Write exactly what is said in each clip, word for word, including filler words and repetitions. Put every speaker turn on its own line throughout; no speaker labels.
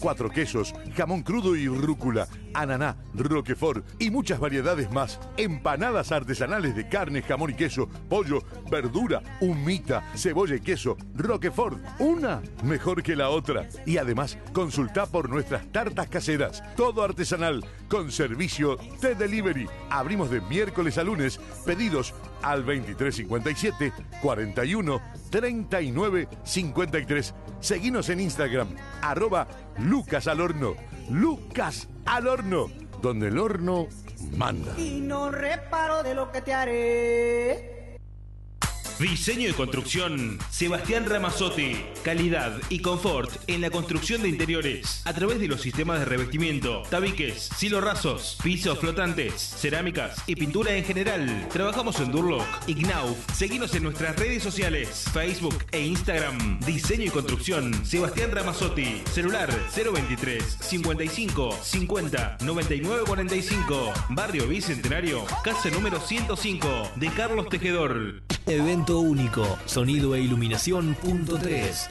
cuatro quesos, jamón crudo y rúcula, ananá, roquefort y muchas variedades más. Empanadas artesanales de carne, jamón y queso, pollo, verdura, humita, cebolla y queso, roquefort, una mejor que la otra. Y además, consultá por nuestras tartas caseras, todo artesanal, con servicio de delivery. Abrimos de miércoles a lunes, pedidos al veintitrés cincuenta y siete, cuarenta y uno, treinta y nueve, cincuenta y tres. Seguinos en Instagram, arroba Lucas al Horno. Lucas al Horno, donde el horno manda.
Y no reparo de lo que te haré.
Diseño y construcción Sebastián Ramazzotti. Calidad y confort en la construcción de interiores a través de los sistemas de revestimiento, tabiques, silorasos, pisos flotantes, cerámicas y pintura en general. Trabajamos en Durlock y Knauf. Seguinos en nuestras redes sociales, Facebook e Instagram. Diseño y construcción Sebastián Ramazzotti. Celular cero veintitrés, cincuenta y cinco, cincuenta, noventa y nueve cuarenta y cinco. Barrio Bicentenario, casa número ciento cinco de Carlos Tejedor.
Evento único, sonido e iluminación punto tres.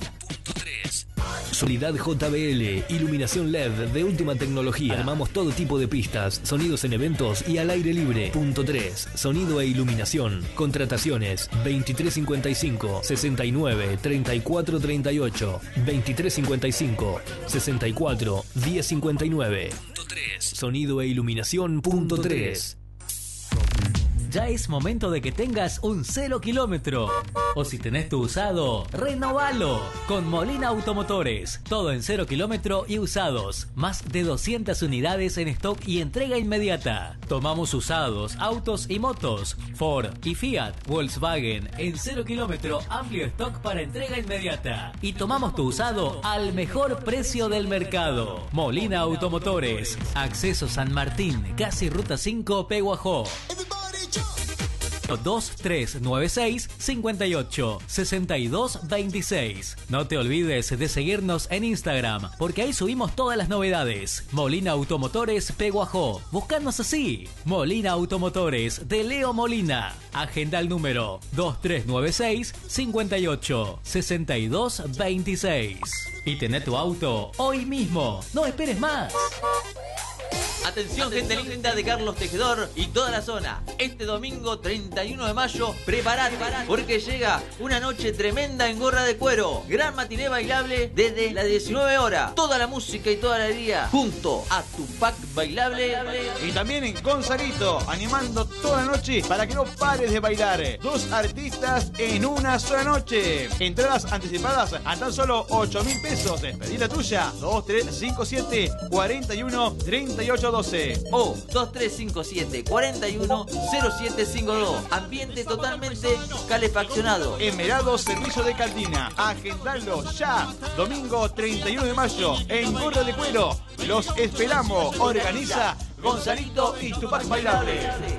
Solidad J B L, iluminación L E D de última tecnología. Armamos todo tipo de pistas, sonidos en eventos y al aire libre. Punto tres, sonido e iluminación. Contrataciones veintitrés cincuenta y cinco, sesenta y nueve, treinta y cuatro treinta y ocho, veintitrés cincuenta y cinco, sesenta y cuatro, diez cincuenta y nueve. Punto tres, sonido e iluminación punto tres.
Ya es momento de que tengas un cero kilómetro. O si tenés tu usado, renovalo. Con Molina Automotores. Todo en cero kilómetro y usados. Más de doscientas unidades en stock y entrega inmediata. Tomamos usados, autos y motos. Ford y Fiat, Volkswagen. En cero kilómetro, amplio stock para entrega inmediata. Y tomamos tu usado al mejor precio del mercado. Molina Automotores. Acceso San Martín, casi Ruta cinco, Peguajó. dos tres nueve seis, cinco ocho, seis dos dos seis. No te olvides de seguirnos en Instagram, porque ahí subimos todas las novedades. Molina Automotores Peguajó. Buscanos así. Molina Automotores de Leo Molina. Agenda el número dos tres nueve seis, cinco ocho, seis dos dos seis. Y tené tu auto hoy mismo. No esperes más.
Atención, gente linda de Carlos Tejedor y toda la zona. Este domingo treinta y uno de mayo, preparate, porque llega una noche tremenda en Gorra de Cuero. Gran matiné bailable desde las diecinueve horas. Toda la música y toda la alegría junto a Tupac Bailable.
Y también en Gonzalito, animando toda la noche para que no pares de bailar. Dos artistas en una sola noche. Entradas anticipadas a tan solo ocho mil pesos. Pedí la tuya. dos tres cinco siete, cuarenta y uno, treinta y ocho doce
o dos tres cinco siete, cuarenta y uno, cero siete cinco dos. Ambiente totalmente calefaccionado.
Emerado Servicio de Cantina. Agendalo ya. Domingo treinta y uno de mayo en Gorra de Cuero. Los esperamos. Organiza Gonzalito y Tupac Bailable.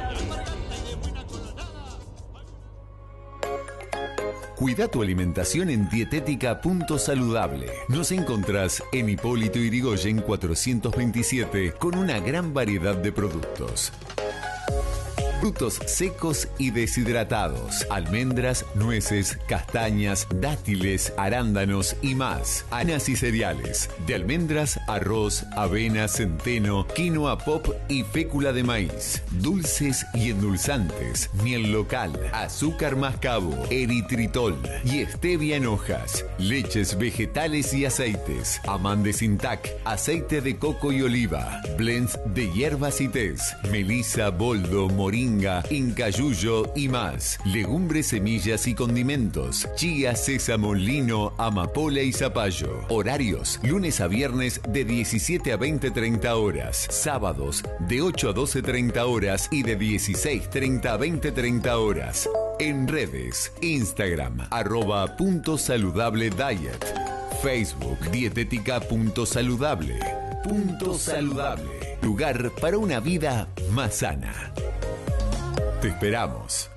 Cuida tu alimentación en dietética punto saludable. Nos encontrás en Hipólito Yrigoyen cuatrocientos veintisiete con una gran variedad de productos. Frutos secos y deshidratados, almendras, nueces, castañas, dátiles, arándanos y más. Harinas y cereales, de almendras, arroz, avena, centeno, quinoa pop y fécula de maíz. Dulces y endulzantes, miel local, azúcar mascabo, eritritol y stevia en hojas. Leches vegetales y aceites, amandes intac, aceite de coco y oliva, blends de hierbas y tés, melisa, boldo, moringa, incayuyo y más. Legumbres, semillas y condimentos. Chía, sésamo, lino, amapola y zapallo. Horarios: lunes a viernes de diecisiete a veinte treinta horas. Sábados de ocho a doce treinta horas y de dieciséis treinta a veinte treinta horas. En redes: Instagram, arroba punto saludable diet. Facebook, dietética punto saludable. Punto saludable. Lugar para una vida más sana. Te esperamos.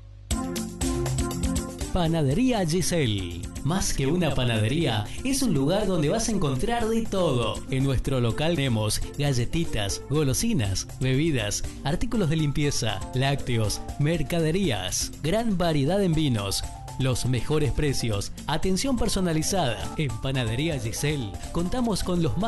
Panadería Giselle. Más que una panadería, es un lugar donde vas a encontrar de todo. En nuestro local tenemos galletitas, golosinas, bebidas, artículos de limpieza, lácteos, mercaderías, gran variedad en vinos, los mejores precios, atención personalizada. En Panadería Giselle contamos con los más